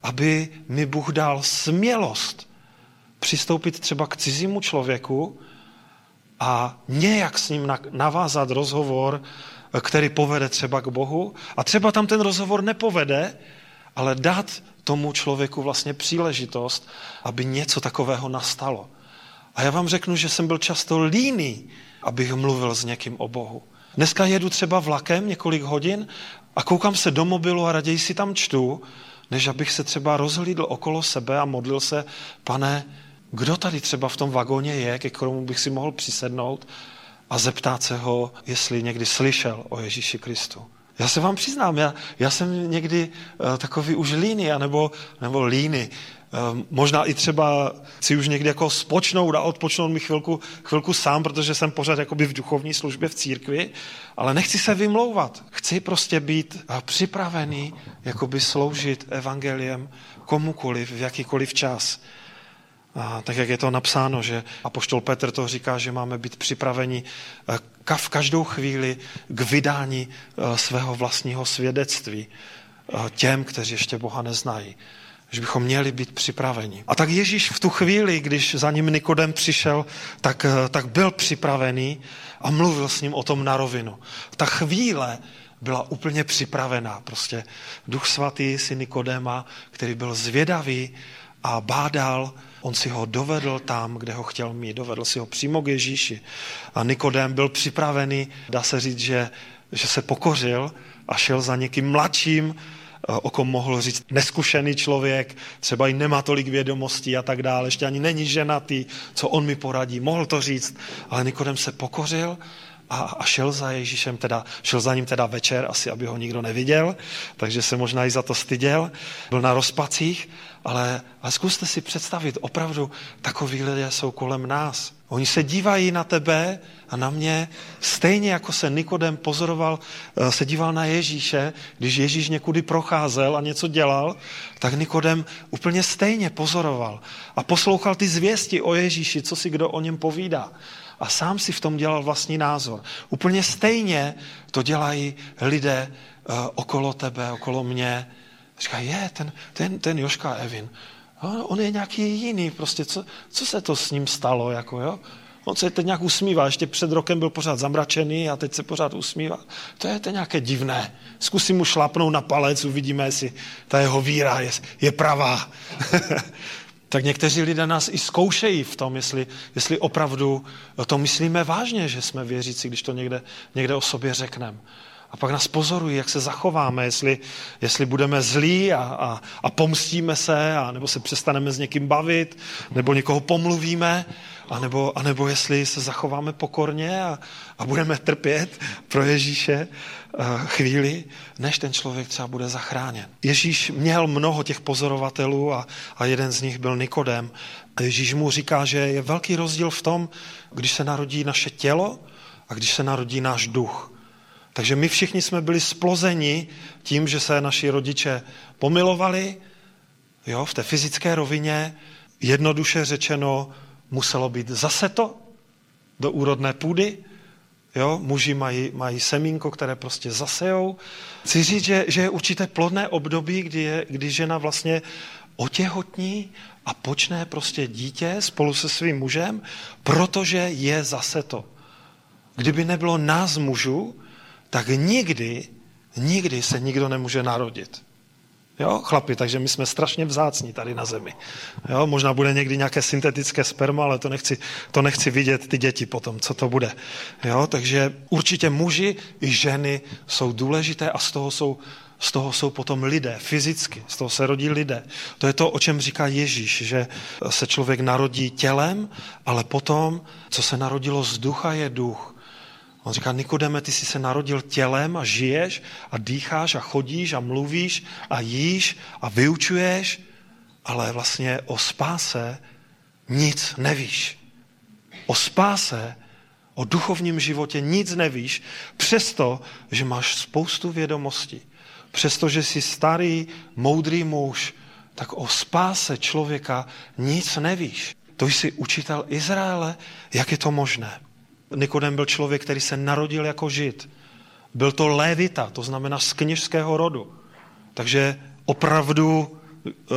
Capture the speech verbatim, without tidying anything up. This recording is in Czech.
aby mi Bůh dal smělost přistoupit třeba k cizímu člověku a nějak s ním navázat rozhovor, který povede třeba k Bohu. A třeba tam ten rozhovor nepovede, ale dát tomu člověku vlastně příležitost, aby něco takového nastalo. A já vám řeknu, že jsem byl často líný, abych mluvil s někým o Bohu. Dneska jedu třeba vlakem několik hodin a koukám se do mobilu a raději si tam čtu, než abych se třeba rozhlídl okolo sebe a modlil se, Pane, kdo tady třeba v tom vagóně je, ke kterému bych si mohl přisednout a zeptat se ho, jestli někdy slyšel o Ježíši Kristu. Já se vám přiznám, já, já jsem někdy uh, takový už líný, anebo, nebo líný. Uh, možná i třeba si už někdy jako spočnout a odpočnout mi chvilku, chvilku sám, protože jsem pořád jakoby v duchovní službě v církvi, ale nechci se vymlouvat. Chci prostě být uh, připravený jakoby sloužit evangeliem komukoliv, v jakýkoliv čas. A tak, jak je to napsáno, že apoštol Petr to říká, že máme být připraveni v každou chvíli k vydání svého vlastního svědectví těm, kteří ještě Boha neznají. Že bychom měli být připraveni. A tak Ježíš v tu chvíli, když za ním Nikodem přišel, tak, tak byl připravený a mluvil s ním o tom na rovinu. Ta chvíle byla úplně připravená. Prostě Duch svatý si Nikodema, který byl zvědavý a bádal, on si ho dovedl tam, kde ho chtěl mít. Dovedl si ho přímo k Ježíši. A Nikodém byl připravený, dá se říct, že, že se pokořil a šel za někým mladším, o kom mohl říct neskušený člověk, třeba i nemá tolik vědomostí a tak dále, ještě ani není ženatý, co on mi poradí. Mohl to říct, ale Nikodém se pokořil a, a šel za Ježíšem, teda, šel za ním teda večer, asi aby ho nikdo neviděl, takže se možná i za to styděl. Byl na rozpacích, ale, ale zkuste si představit, opravdu takoví lidé jsou kolem nás. Oni se dívají na tebe a na mě, stejně jako se Nikodem pozoroval, se díval na Ježíše, když Ježíš někudy procházel a něco dělal, tak Nikodem úplně stejně pozoroval a poslouchal ty zvěsti o Ježíši, co si kdo o něm povídá. A sám si v tom dělal vlastní názor. Úplně stejně to dělají lidé uh, okolo tebe, okolo mě. Říkají, je, ten, ten, ten Joška Evin, on je nějaký jiný, prostě, co, co se to s ním stalo, jako, jo? On se teď nějak usmívá, ještě před rokem byl pořád zamračený a teď se pořád usmívá. To je to nějaké divné. Zkusím mu šlápnout na palec, uvidíme, jestli ta jeho víra je, je pravá. Tak někteří lidé nás i zkoušejí v tom, jestli, jestli opravdu to myslíme vážně, že jsme věřící, když to někde, někde o sobě řekneme. A pak nás pozorují, jak se zachováme, jestli, jestli budeme zlí a, a, a pomstíme se, a nebo se přestaneme s někým bavit, nebo někoho pomluvíme, a nebo, a nebo jestli se zachováme pokorně a, a budeme trpět pro Ježíše chvíli, než ten člověk třeba bude zachráněn. Ježíš měl mnoho těch pozorovatelů a, a jeden z nich byl Nikodem. A Ježíš mu říká, že je velký rozdíl v tom, když se narodí naše tělo a když se narodí náš duch. Takže my všichni jsme byli splozeni tím, že se naši rodiče pomilovali, jo, v té fyzické rovině, jednoduše řečeno, muselo být zaseto do úrodné půdy. Jo, muži mají, mají semínko, které prostě zasejou. Chci říct, že, že je určité plodné období, kdy, je, kdy žena vlastně otěhotní a počne prostě dítě spolu se svým mužem, protože je zaseto. Kdyby nebylo nás mužů, tak nikdy, nikdy se nikdo nemůže narodit. Jo, chlapi, takže my jsme strašně vzácní tady na zemi. Jo, možná bude někdy nějaké syntetické sperma, ale to nechci, to nechci vidět ty děti potom, co to bude. Jo, takže určitě muži i ženy jsou důležité a z toho jsou, z toho jsou potom lidé, fyzicky, z toho se rodí lidé. To je to, o čem říká Ježíš, že se člověk narodí tělem, ale potom, co se narodilo z ducha, je duch. On říká, Nikodeme, ty jsi se narodil tělem a žiješ a dýcháš a chodíš a mluvíš a jíš a vyučuješ, ale vlastně o spáse nic nevíš. O spáse, o duchovním životě nic nevíš, přesto, že máš spoustu vědomostí. Přesto, že jsi starý, moudrý muž, tak o spáse člověka nic nevíš. To jsi učitel Izraele, jak je to možné? Nikodem byl člověk, který se narodil jako Žid. Byl to lévita, to znamená z kněžského rodu. Takže opravdu